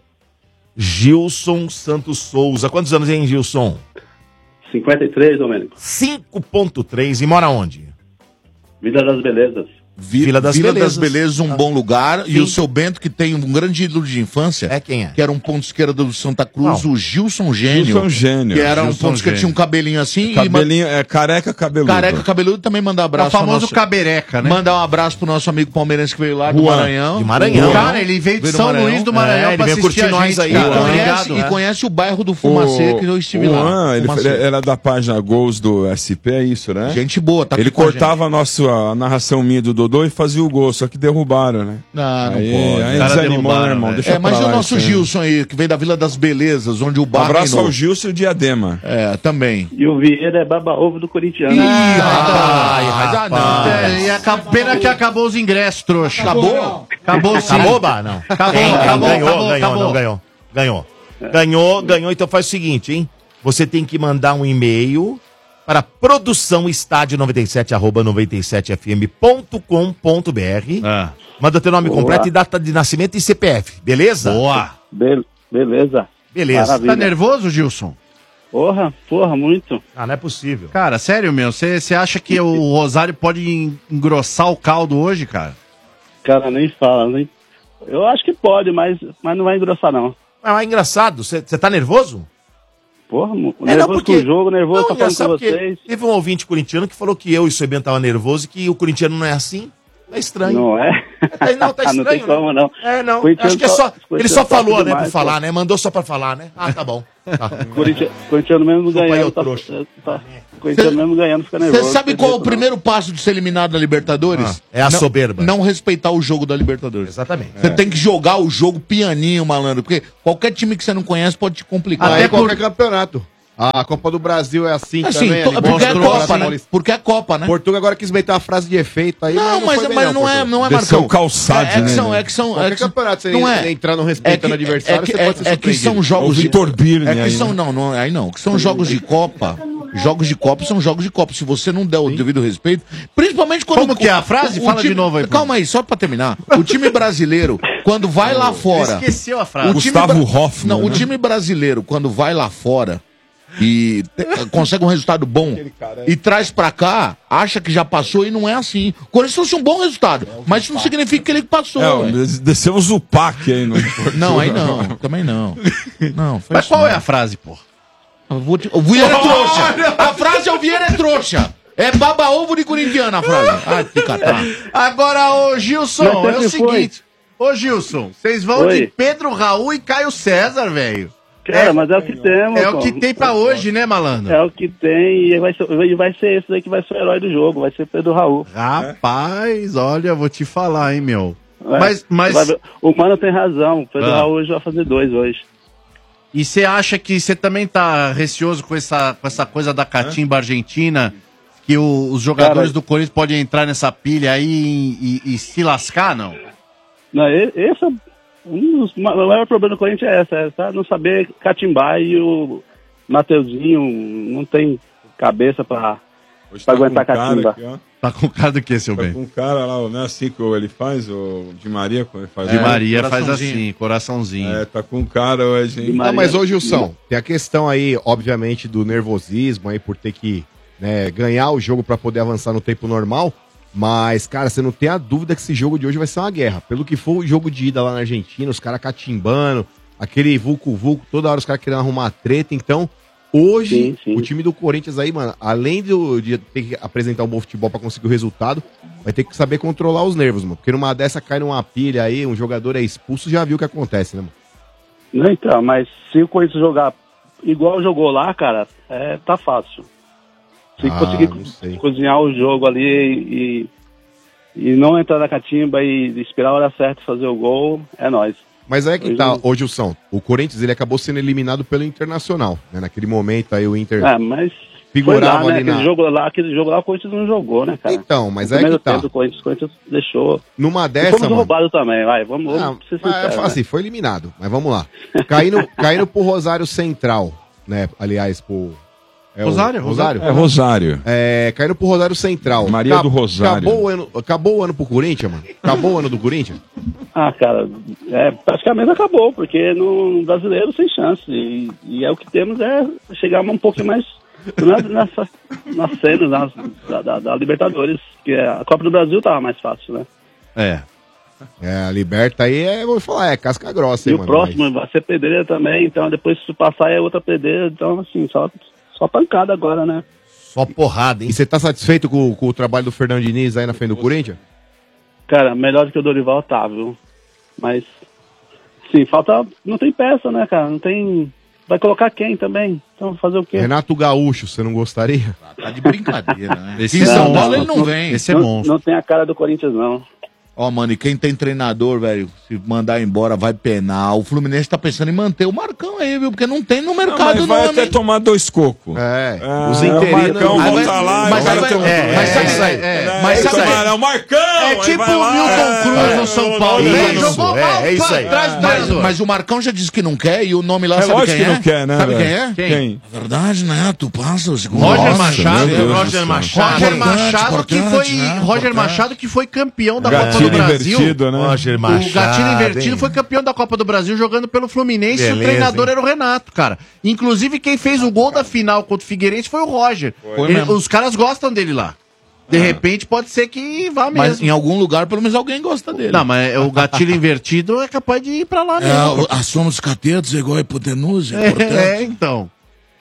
Gilson Santos Souza. Quantos anos tem, Gilson? cinquenta e três, Domênico. cinco ponto três. E mora onde? Vida das Belezas. Vi- Vila das Belezas. Belezas, um bom lugar. E Sim. o seu Bento, que tem um grande ídolo de infância. É quem é? Que era um ponto esquerda do Santa Cruz, Qual? o Gilson Gênio. Gilson Gênio. Que era um Gilson ponto esquerda, Gênio. tinha um cabelinho assim. Cabelinho, é careca cabeludo. E careca cabeludo também mandar um É abraço. o famoso ao nosso- cabereca, né? Mandar um abraço pro nosso amigo palmeirense que veio lá do Juan, Maranhão. de Maranhão. Cara, ele veio de Veio do São Maranhão. Luís do Maranhão É, ele pra veio assistir curtir a nós gente, aí, cara. E Juan. conhece, Obrigado, e né? conhece o bairro do Fumacê, que eu estive o lá. Juan, ele Fumacê. era da página Gols do S P, é isso, né? Gente boa, tá Ele aqui com a cortava a nossa a narração minha do Dodô e fazia o gol, só que derrubaram, né? Ah, não aí, pode. Aí Os caras desanimou, derrubaram, né, irmão? velho. Deixa É, mas pra e o lá nosso isso aí. Gilson aí, que vem da Vila das Belezas, onde o Um bar abraço reinou. ao Gilson e o Diadema. É, também. E o Vieira é baba-ovo do Corinthians. Ih, ai, ai, não. É, e aca- pena que acabou os ingressos, trouxa. Acabou? Acabou sim. Acabou, Bah? Não. Acabou, Não, acabou, ganhou, acabou, ganhou, acabou. não ganhou. Ganhou. Ganhou, ganhou. Então faz o seguinte, hein? Você tem que mandar um e-mail para produção estádio noventa e sete arroba noventa e sete f m ponto com ponto b r. Ah, Manda teu nome Boa. completo e data de nascimento e C P F, beleza? boa. Be- beleza. Beleza. Maravilha. Tá nervoso, Gilson? Porra, porra, muito. Ah, não é possível. Cara, sério, meu, você acha que o Rosário pode en- engrossar o caldo hoje, cara? Cara, nem fala, nem... Eu acho que pode, mas, mas não vai engrossar, não. Ah, é engraçado. Você tá nervoso? Porra, É, nervoso não, porque- com o jogo, nervoso Não, tá falando engraçado com porque vocês. Teve um ouvinte corintiano que falou que eu e o Sebento tava nervoso e que o corintiano não é assim. Tá estranho. Não é? É, não, tá estranho. Não tem como, não. É, não. Corintiano Acho que é só. só- Ele só Corintiano falou, sofre né, demais, por falar, pô. né? Mandou só pra falar, né? Ah, tá bom. Tá. Corintiano, corintiano mesmo Desculpa aí, ganhando. ô Tá, trouxa. tá, corintiano mesmo ganhando, fica nervoso. Você sabe não tem qual é o jeito, não. primeiro passo de ser eliminado da Libertadores? Ah, é a Não- soberba. Não respeitar o jogo da Libertadores. Exatamente. Você tem que jogar o jogo pianinho, malandro, porque qualquer time que você não conhece pode te complicar. Até qualquer campeonato. A Copa do Brasil é assim Assim, também. to- ali, porque é mostra o Copa, Brasil né? Paulista. Porque é Copa, né? Portugal agora quis meter uma frase de efeito aí. Não, mas, foi bem mas não, é, Portugal. não é Desceu Marcão. o calçado, é, é que né, são, né? é que são, Qualquer é que são- campeonato, você não é. entrar no É respeitando que, o adversário, é que, você é, pode ser é que são surpreendido. jogos O de Vitor Birne É que aí, são né? não, não, aí não, que são jogos de Copa. Jogos de Copa são jogos de Copa. Se você não der o devido respeito, principalmente quando Como que é a frase? o- o Fala time- de novo aí, Calma aí, só pra terminar. O time brasileiro, quando vai lá fora, Esqueceu a frase. o time Gustavo bra- Hoffmann, Não, o né? time brasileiro, quando vai lá fora e te- consegue um resultado bom e traz pra cá, acha que já passou e não é assim. Quando isso fosse um bom resultado, mas isso não significa que ele passou. É, ué. des- desceu o Zupac aí no. Não, aí não, também não. Não, foi Mas isso qual não. é a frase, pô? Eu vou te- O Vieira é trouxa. A frase é o Vieira é trouxa. É baba-ovo de corintiano a frase. Ah, que catar. Agora, ô Gilson, Mas é o sempre foi. seguinte. Ô Gilson, vocês vão Oi. de Pedro Raul e Caio César, velho. Cara, mas é o que temos. É o pô. que tem pra hoje, né, malandro? É o que tem e vai ser, e vai ser esse daí que vai ser o herói do jogo, vai ser Pedro Raul. Rapaz, olha, vou te falar, hein, meu. É. Mas, mas, Vai ver- o Mano tem razão, o Pedro Ah. Raul hoje vai fazer dois hoje. e você acha que você também tá receoso com essa, com essa coisa da catimba argentina? Que o- os jogadores Cara, do Corinthians podem entrar nessa pilha aí e, e- e se lascar, não? Não, e- esse é um dos ma- o maior problema do Corinthians é essa, é tá? Não saber catimbar e o Mateuzinho não tem cabeça pra, Hoje pra tá com aguentar um cara catimba. aqui, ó. Tá com cara do que, seu Tá bem? com um cara lá, não é assim que ele faz, o Di Maria, quando ele faz De isso? Maria faz coraçãozinho. assim, coraçãozinho. É, tá com um cara hoje, hein? Maria. Ah, mas ô Gilson, tem a questão aí, obviamente, do nervosismo aí por ter que né, ganhar o jogo pra poder avançar no tempo normal. Mas, cara, você não tem a dúvida que esse jogo de hoje vai ser uma guerra. Pelo que for o jogo de ida lá na Argentina, os caras catimbando, aquele vulco-vulco, toda hora os caras querendo arrumar treta. Então, hoje, Sim, sim. o time do Corinthians aí, mano, além do- de ter que apresentar um bom futebol pra conseguir o resultado, vai ter que saber controlar os nervos, mano. Porque numa dessa cai numa pilha aí, um jogador é expulso, já viu o que acontece, né, mano? Não, então, mas se o Corinthians jogar igual jogou lá, cara, é, tá fácil. Se Ah, conseguir não sei. cozinhar o jogo ali e, e não entrar na catimba e esperar a hora certa e fazer o gol, é nóis. Mas aí é que Hoje tá, não- ô Gilson, o Corinthians ele acabou sendo eliminado pelo Internacional, né? Naquele momento aí o Inter É, mas figurava foi lá, né? ali Aquele na... jogo lá, aquele jogo lá o Corinthians não jogou, né, cara? Então, mas No aí é primeiro que tá. tempo, o Corinthians, o Corinthians deixou. Numa E dessa, fomos mano... roubados também, vai, vamos, vamos Ah, ser mas, sinceros. fala né? assim, foi eliminado, mas vamos lá. Caindo, caindo pro Rosário Central, né? Aliás, pro... É o- Rosário, Rosário? É Rosário. É, caindo pro Rosário Central. Maria Acab- do Rosário. Acabou o, ano, acabou o ano pro Corinthians, mano? Acabou o ano do Corinthians? Ah, cara, é, praticamente acabou, porque no, no brasileiro sem chance. E, e é o que temos é chegar um pouquinho mais na, nessa, nas cenas nas, da, da, da Libertadores, que a Copa do Brasil tava mais fácil, né? É. É, a Liberta aí, é, vou falar, é casca grossa, E hein, o mano? próximo vai ser pedreira também, então depois se passar é outra pedreira, então assim, só, só pancada agora, né? Só porrada, E hein? você tá satisfeito com, com o trabalho do Fernando Diniz aí na frente do Corinthians? Cara, melhor do que o Dorival tá, viu? Mas, sim, falta. Não tem peça, né, cara? Não tem. Vai colocar quem também? Então, fazer o quê? Renato Gaúcho, você não gostaria? Tá de brincadeira, né? Esse Em é São monstro. Paulo ele não vem. Esse é não, monstro. não tem a cara do Corinthians, não. Ó, mano, e quem tem treinador, velho, se mandar embora vai penar. O Fluminense tá pensando em manter o Marcão aí, viu? Porque não tem no Não, mercado mas vai nome. até tomar dois cocos. É, Ah, os é o interinos... Marcão Aí vai- volta lá mas e aí vai vai- ter um- é, mas sabe isso aí? É, Mas é, sabe- tomara, é o Marcão! É aí tipo vai o lá, Milton é, Cruz no é, São não, Paulo. não, Ele não, jogou é, mal é isso pra aí. trás do Mas, Brasil. mas o Marcão já disse que não quer e o nome lá É sabe lógico quem que é? não quer, né, Sabe quem velho? é? Quem? É verdade, né? Tu passa o segundo. Roger Nossa, Machado, meu Deus do Roger céu. Machado, Roger Importante, Machado que importante, foi né? Roger Importante. Machado que foi campeão da Gatilho Copa do Brasil. invertido, né? Roger O Machado, gatilho invertido hein? foi campeão da Copa do Brasil jogando pelo Fluminense e o Beleza, treinador hein? era o Renato, cara. Inclusive quem fez o gol da final contra o Figueirense foi o Roger. Foi Ele- mesmo. os caras gostam dele lá. De repente pode ser que vá mesmo. Mas em algum lugar, pelo menos alguém gosta dele. Não, mas o gatilho invertido é capaz de ir pra lá É, mesmo. a soma dos catetos é igual a hipotenusa, é É, importante. então.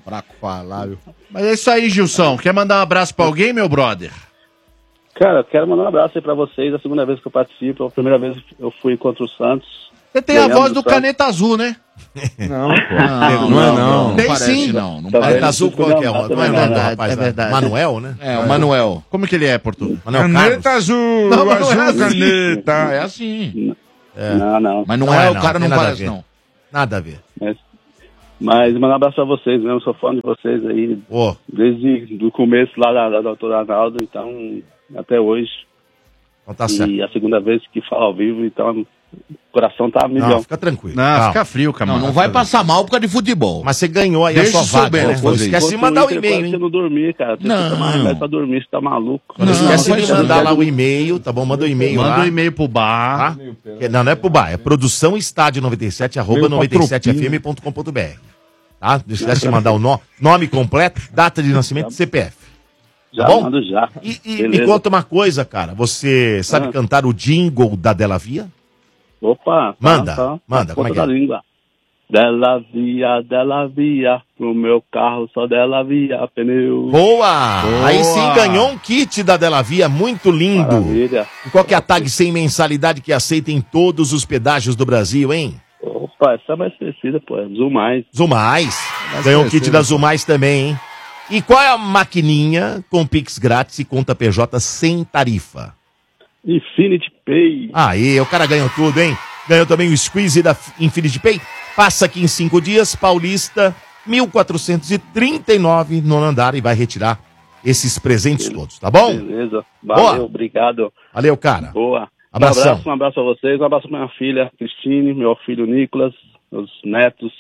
Fraco falar, viu? Mas é isso aí, Gilson. Quer mandar um abraço pra alguém, meu brother? Cara, quero mandar um abraço aí pra vocês. É a segunda vez que eu participo. A primeira vez eu fui contra o Santos. Você tem a voz do Caneta Azul, né? Não, pô. Não, não é não. Tem parece, sim. não. Não Tá parece. vendo? Azul qual que é? Não, Não é o nome do é rapaz, é né? verdade. Manuel, né? É, o Manuel. Como que ele é, Porto? Manuel Caneta Carlos. azul, Não, mas não azul é assim. caneta. É assim. Não, não. Mas não, Não é, é, o não, cara tem não nada a parece, ver. não. Nada a ver. Mas, mas mandar um abraço pra vocês mesmo. Sou fã de vocês aí. Ô, Desde o começo lá da, da doutora Arnaldo, então, até hoje. então tá certo. E a segunda vez que fala ao vivo, então, o coração tá a milhão. Não, fica tranquilo. Não, Calma. fica frio, Não, camarada. não vai passar mal por causa de futebol. Mas você ganhou aí Deixa a o sua seu vaga, bem, né? né, Não fazer esquece de Contra o mandar o Inter, e-mail, quase hein? Você não dormir, cara. Você Não. fica mais remédio pra dormir, você tá maluco. Não, Não, esquece não de faz mandar isso. lá o e-mail, tá bom? Manda o e-mail lá. Manda um e-mail pro bar. Tá? Que- Não, não é pro bar, é produção estádio noventa e sete, arroba Meio noventa e sete f m ponto com ponto b r. Tá? Não esquece de mandar o no- nome completo, data de nascimento e C P F. Já Tá bom? mando já. E, e Beleza. me conta uma coisa, cara. Você sabe Ah. cantar o jingle da Della Via? Opa. Manda, tá, tá, manda, tá como é ponta que é? da língua. Dela via, dela via, pro meu carro só dela via pneu. Boa! Boa! Aí sim ganhou um kit da Della Via, muito lindo. Maravilha. E qual que é a tag sem mensalidade que aceita em todos os pedágios do Brasil, hein? Opa, essa é mais precisa, pô. É Zumais. Zumais. Ganhou um kit da Zumais também, hein? E qual é a maquininha com Pix grátis e conta P J sem tarifa? Infinity Pay. Aí, o cara ganhou tudo, hein? Ganhou também o squeeze da Infinity Pay. Passa aqui em cinco dias, Paulista, mil quatrocentos e trinta e nove, no andar, e vai retirar esses presentes todos, tá bom? Beleza. Valeu, Boa. obrigado. Valeu, cara. Boa. Abração. Um abraço, um abraço a vocês, um abraço pra minha filha, Cristine, meu filho Nicolas, meus netos,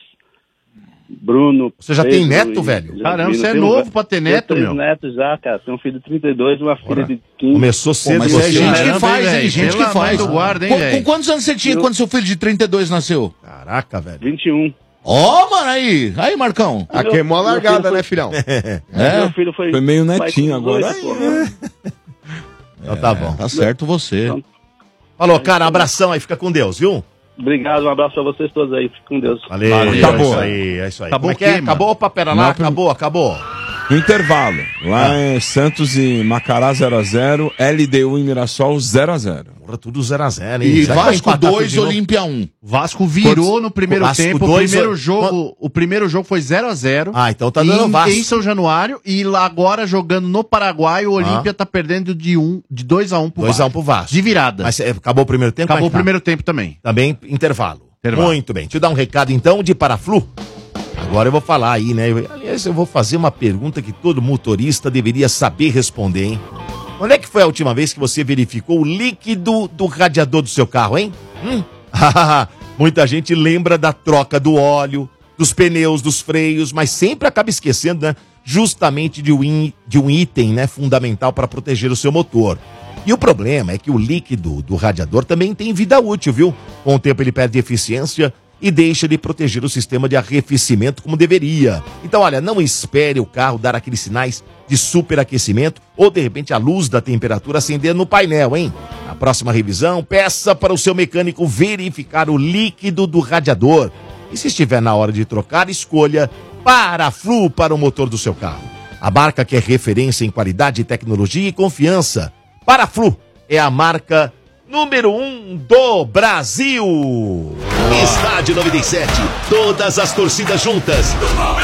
Bruno. Você já Pedro tem neto, e- velho? já Caramba, vi, você é tenho- novo pra ter tenho neto, três meu. netos já, cara. Tenho um filho de trinta e dois e uma filha de quinze. Começou cedo, Mas você, é gente né? que faz, hein? velho? Gente Pela que faz. mãe do guarda, hein, Com- velho? Com quantos anos você tinha Eu- quando seu filho de trinta e dois nasceu? Caraca, velho. vinte e um. Ó, mano, aí. Aí, Marcão. Ah, queimou a meu largada, filho foi- né, filhão? É? Meu filho foi... Foi meio pai com netinho agora. dezoito, pô. Então tá bom. Tá certo você. Então, Falou, cara, abração aí, fica com Deus, viu? Obrigado, um abraço a vocês todos aí. Fique com Deus. Valeu, Valeu. é Acabou. isso aí, é isso aí. Acabou Como é que o quê, é? mano? Acabou, opa, pera lá, Não, acabou, acabou. No intervalo, lá é Santos e Macará zero a zero, L D U e Mirassol zero a zero. Porra, tudo zero a zero, hein? E Será que vai Vasco empatar dois, tudo de novo? Olímpia um. Vasco virou no primeiro Vasco tempo. dois, o primeiro ó, jogo, o primeiro jogo foi zero a zero. Ah, então tá dando em, Vasco. em São Januário. E lá agora, jogando no Paraguai, o Olímpia tá perdendo de um, de dois a um pro dois a um Vasco. pro Vasco. De virada. Mas é, acabou o primeiro tempo? Acabou Como o é que tá? primeiro tempo também. Também intervalo. Intervalo. Muito bem. Deixa eu dar um recado então de Paraflu. Agora eu vou falar aí, né? Eu- aliás, eu vou fazer uma pergunta que todo motorista deveria saber responder, hein? Quando é que foi a última vez que você verificou o líquido do radiador do seu carro, hein? Hum? Muita gente lembra da troca do óleo, dos pneus, dos freios, mas sempre acaba esquecendo, né? Justamente de um, in- de um item, né, fundamental para proteger o seu motor. E o problema é que o líquido do radiador também tem vida útil, viu? Com o tempo ele perde eficiência e deixa de proteger o sistema de arrefecimento como deveria. Então, olha, não espere o carro dar aqueles sinais de superaquecimento ou, de repente, a luz da temperatura acender no painel, hein? Na próxima revisão, peça para o seu mecânico verificar o líquido do radiador. E se estiver na hora de trocar, escolha Paraflu para o motor do seu carro. A marca que é referência em qualidade, tecnologia e confiança. Paraflu é a marca número um do Brasil. Estádio noventa e sete, todas as torcidas juntas.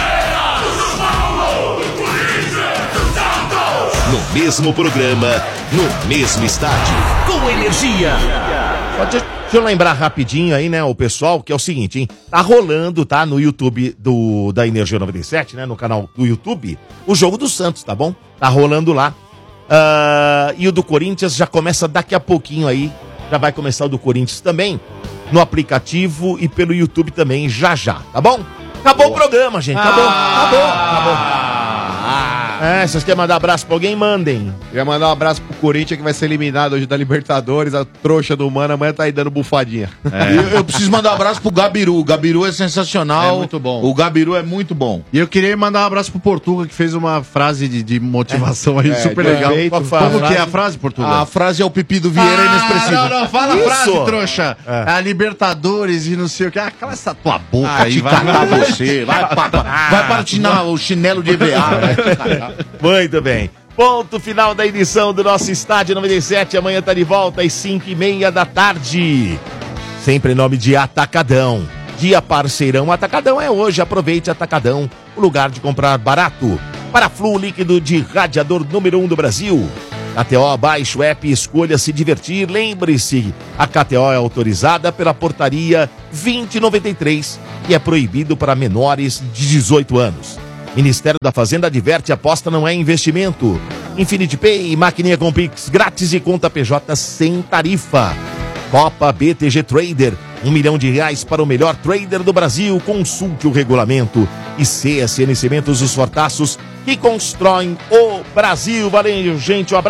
No mesmo programa, no mesmo estádio. Com energia. Deixa, deixa eu lembrar rapidinho aí, né, o pessoal, que é o seguinte, hein? Tá rolando, tá, no YouTube do, da Energia noventa e sete, né, no canal do YouTube, o jogo do Santos, tá bom? Tá rolando lá. Ah, e o do Corinthians já começa daqui a pouquinho aí. Já vai começar o do Corinthians também, no aplicativo e pelo YouTube também, já já, tá bom? Acabou o programa, gente, acabou, acabou, acabou. Ah. É, vocês querem mandar abraço pra alguém? Mandem. Eu ia mandar um abraço pro Corinthians, que vai ser eliminado hoje da Libertadores. A trouxa do Mano amanhã tá aí dando bufadinha. É. Eu, eu preciso mandar um abraço pro Gabiru. O Gabiru é sensacional. É muito bom. O Gabiru é muito bom. E eu queria mandar um abraço pro Portuga, que fez uma frase de, de motivação aí É, super de legal. efeito, Como frase- que é a frase, Portuga? A frase é o pipi do Vieira Ah, inexpressivo. não, não, fala a Isso. frase, trouxa. É. A Libertadores e não sei o que. Ah, cala essa tua boca Ah, aí. te catar você. Vai, pra, vai patinar o chinelo de E V A. Vai te catar. Muito bem. Ponto final da edição do nosso Estádio noventa e sete. Amanhã tá de volta às cinco e meia da tarde. Sempre em nome de Atacadão. Dia parceirão Atacadão é hoje. Aproveite Atacadão, o lugar de comprar barato. Paraflu líquido de radiador número um do Brasil. K T O, baixe o app e escolha se divertir. Lembre-se, a K T O é autorizada pela portaria vinte e noventa e três e é proibido para menores de dezoito anos. Ministério da Fazenda adverte: aposta não é investimento. Infinity Pay, maquininha com Pix grátis e conta P J sem tarifa. Copa B T G Trader, um milhão de reais para o melhor trader do Brasil. Consulte o regulamento. E C S N Cimentos, os fortaços que constroem o Brasil. Valeu, gente, um abraço.